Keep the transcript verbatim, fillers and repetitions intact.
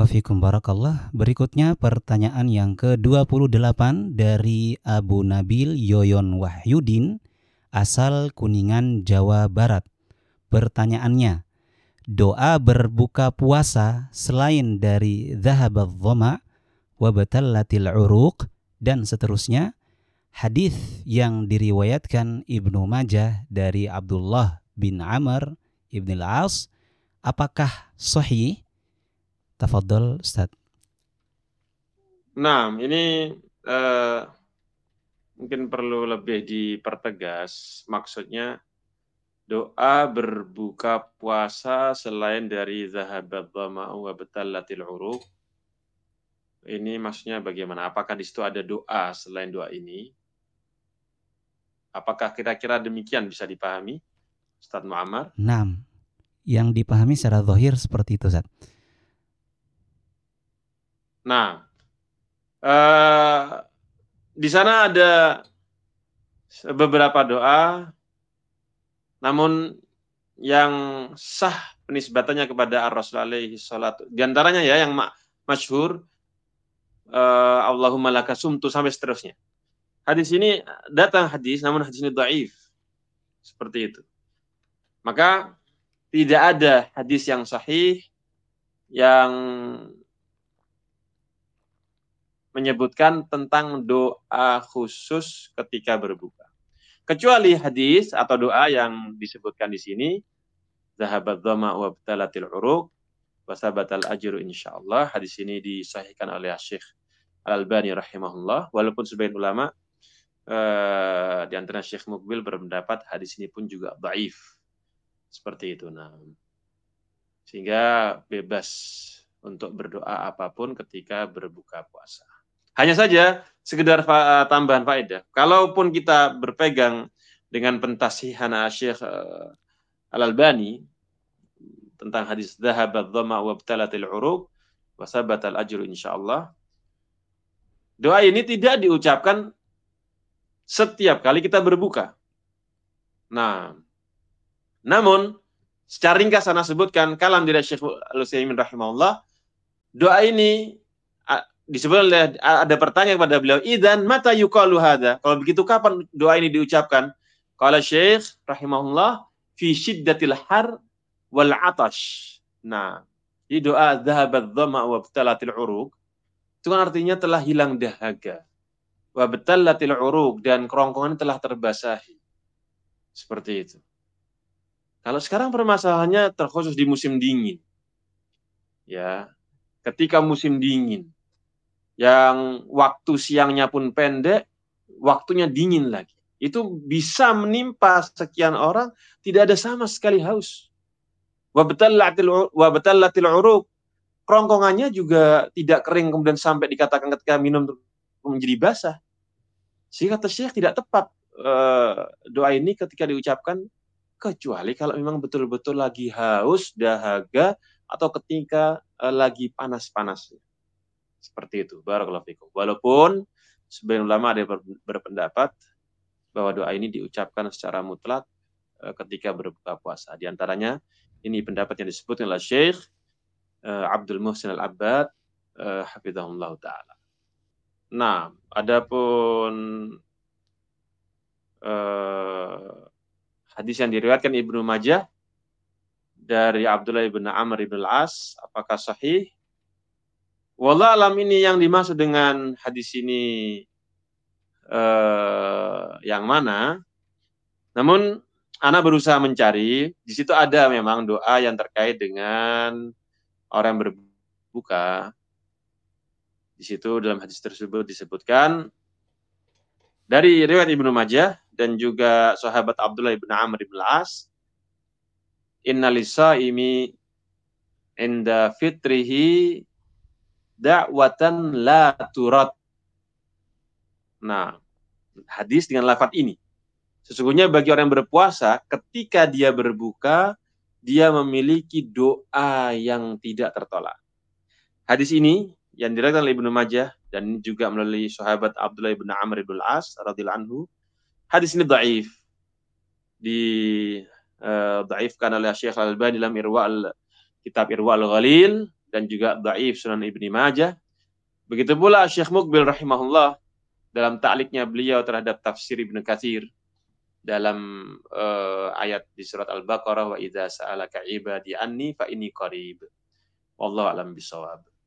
Barakallahu fikum, barakallah. Berikutnya pertanyaan yang ke dua puluh delapan dari Abu Nabil Yoyon Wahyudin, asal Kuningan, Jawa Barat. Pertanyaannya, doa berbuka puasa selain dari dhahabadh dhama wa batallatil uruq dan seterusnya, hadis yang diriwayatkan Ibnu Majah dari Abdullah bin Amr ibn al-As, apakah sahih? Tafadhol Ustaz. Nah, ini uh, mungkin perlu lebih dipertegas. Maksudnya doa berbuka puasa selain dari zahabat dhama'u wa batallatil uruq. Ini maksudnya bagaimana? Apakah di situ ada doa selain doa ini? Apakah kira-kira demikian bisa dipahami, Ustaz Muammar? Naam. Yang dipahami secara zahir seperti itu, Ustaz. Nah, uh, di sana ada beberapa doa, namun yang sah penisbatannya kepada Ar-Rasul alaihi salatu. Di antaranya ya yang ma- masyhur, uh, Allahumma laka sumtu sampai seterusnya. Hadis ini datang hadis, namun hadis ini dhaif. Seperti itu. Maka tidak ada hadis yang sahih yang menyebutkan tentang doa khusus ketika berbuka. Kecuali hadis atau doa yang disebutkan di sini, zahabat dhama wa btalatil uruq wa sabatal ajru insyaallah. Hadis ini disahihkan oleh Syekh Al-Albani rahimahullah, walaupun sebagian ulama eh, di antara Syekh Muqbil berpendapat hadis ini pun juga dhaif. Seperti itu. Nah, sehingga bebas untuk berdoa apapun ketika berbuka puasa. Hanya saja sekedar fa- tambahan faedah. Kalaupun kita berpegang dengan pentasihan Syekh uh, Al-Albani tentang hadis dhahabat dhama wa btalatil uruq wa sabatal ajru insyaallah. Doa ini tidak diucapkan setiap kali kita berbuka. Nah, namun secara ringkas saya sebutkan kalam dari Syekh Al-Utsaimin rahimahullah, doa ini disebut ada pertanyaan kepada beliau, idzan mata yuqalu hadza? Kalau begitu kapan doa ini diucapkan? Qala Syekh rahimahullah fi syiddatil har wal atash. Nah, di doa dhahabat dhama wa btalatil uruq itu kan artinya telah hilang dahaga. Wa btalatil uruq dan kerongkongan telah terbasahi. Seperti itu. Kalau sekarang permasalahannya terkhusus di musim dingin. Ya, ketika musim dingin yang waktu siangnya pun pendek, waktunya dingin lagi. Itu bisa menimpa sekian orang, tidak ada sama sekali haus. Wa batallatil uruq, kerongkongannya juga tidak kering kemudian sampai dikatakan ketika minum menjadi basah. Sehingga kata Syekh tidak tepat uh, doa ini ketika diucapkan, kecuali kalau memang betul-betul lagi haus, dahaga, atau ketika uh, lagi panas-panasnya. Seperti itu. Barakallahu fikum. Walaupun sebagian ulama ada ber, berpendapat bahwa doa ini diucapkan secara mutlak uh, ketika berbuka puasa. Di antaranya ini pendapat yang disebut oleh Syekh uh, Abdul Muhsin Al-Abbad uh, hafizahullah taala. Nah, adapun uh, hadis yang diriwayatkan Ibnu Majah dari Abdullah bin Amr bin al-As, apakah sahih? Wallah alam, ini yang dimaksud dengan hadis ini eh, yang mana? Namun ana berusaha mencari, di situ ada memang doa yang terkait dengan orang yang berbuka. Di situ dalam hadis tersebut disebutkan dari riwayat Ibnu Majah dan juga sahabat Abdullah bin Amr bin al-As, inna lisaimi inda fitrihi da'watan la turad. Nah, hadis dengan lafaz ini. Sesungguhnya bagi orang yang berpuasa, ketika dia berbuka, dia memiliki doa yang tidak tertolak. Hadis ini yang diriwayatkan oleh Ibnu Majah dan juga melalui sahabat Abdullah bin Amr bin al-As radhiyallahu anhu. Hadis ini dhaif. Di uh, dhaifkan oleh Syekh Al-Albani dalam Irwa al, kitab Irwa al-Ghalil dan juga dhaif Sunan Ibnu Majah. Begitu pula Syekh Muqbil rahimahullah dalam ta'liqnya beliau terhadap tafsir Ibnu Katsir dalam uh, ayat di surat Al-Baqarah, wa idza sa'alaka ibadi anni fa inni qarib. Wallahu a'lam bishawab.